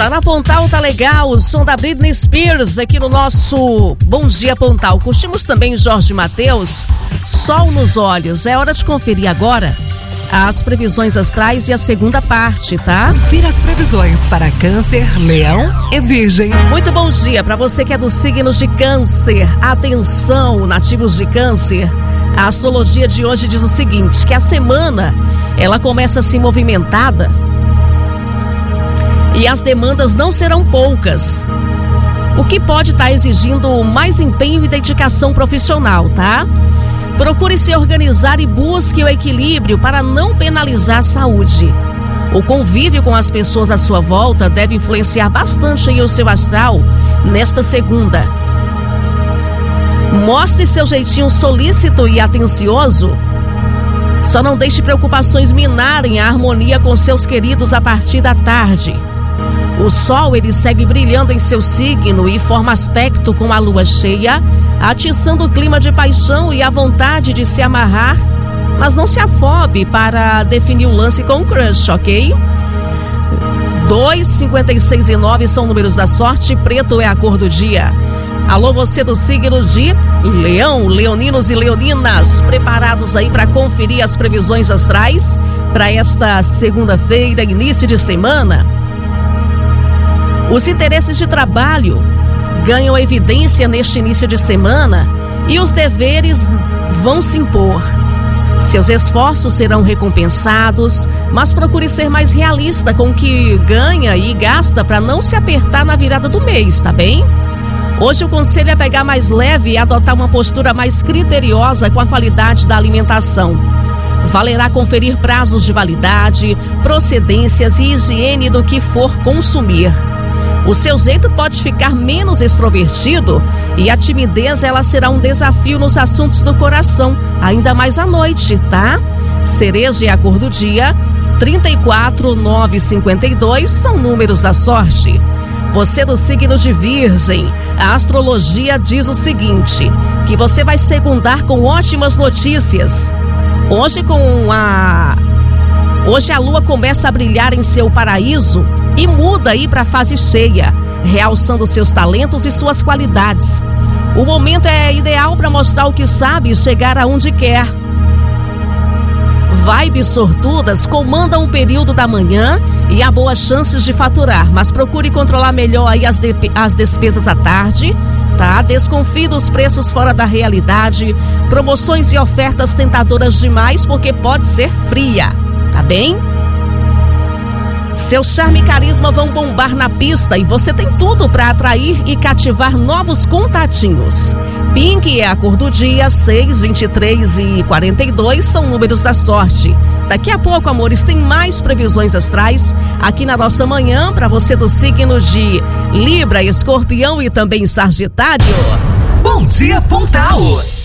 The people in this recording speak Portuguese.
Tá na Pontal, tá legal, o som da Britney Spears aqui no nosso Bom Dia Pontal. Curtimos também Jorge Mateus, Sol nos Olhos. É hora de conferir agora as previsões astrais e a segunda parte, tá? Confira as previsões para Câncer, Leão e Virgem. Muito bom dia para você que é do signo de Câncer. Atenção, nativos de Câncer. A astrologia de hoje diz o seguinte, que a semana ela começa assim movimentada e as demandas não serão poucas, o que pode estar exigindo mais empenho e dedicação profissional, tá? Procure se organizar e busque o equilíbrio para não penalizar a saúde. O convívio com as pessoas à sua volta deve influenciar bastante em o seu astral nesta segunda. Mostre seu jeitinho solícito e atencioso. Só não deixe preocupações minarem a harmonia com seus queridos a partir da tarde. O sol ele segue brilhando em seu signo e forma aspecto com a lua cheia, atiçando o clima de paixão e a vontade de se amarrar, mas não se afobe para definir o lance com o crush, ok? 2, 56 e 9 são números da sorte, preto é a cor do dia. Alô, você do signo de Leão, leoninos e leoninas, preparados aí para conferir as previsões astrais para esta segunda-feira, início de semana? Os interesses de trabalho ganham evidência neste início de semana e os deveres vão se impor. Seus esforços serão recompensados, mas procure ser mais realista com o que ganha e gasta para não se apertar na virada do mês, tá bem? Hoje o conselho é pegar mais leve e adotar uma postura mais criteriosa com a qualidade da alimentação. Valerá conferir prazos de validade, procedências e higiene do que for consumir. O seu jeito pode ficar menos extrovertido e a timidez ela será um desafio nos assuntos do coração, ainda mais à noite, tá? Cereja é a cor do dia, 34, 9 e 52 são números da sorte. Você do signo de Virgem, a astrologia diz o seguinte, que você vai segundar com ótimas notícias. Hoje a lua começa a brilhar em seu paraíso e muda aí para a fase cheia, realçando seus talentos e suas qualidades. O momento é ideal para mostrar o que sabe e chegar aonde quer. Vibes sortudas comandam o período da manhã e há boas chances de faturar, mas procure controlar melhor aí as despesas à tarde, tá? Desconfie dos preços fora da realidade, promoções e ofertas tentadoras demais porque pode ser fria, tá bem? Seu charme e carisma vão bombar na pista e você tem tudo para atrair e cativar novos contatinhos. Pink é a cor do dia, 6, 23 e 42 são números da sorte. Daqui a pouco, amores, tem mais previsões astrais aqui na nossa manhã para você do signo de Libra, Escorpião e também Sagitário. Bom Dia Pontal.